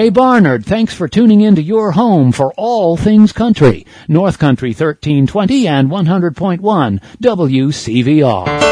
Ray Barnard, thanks for tuning into your home for all things country. North Country 1320 and 100.1 WCVR.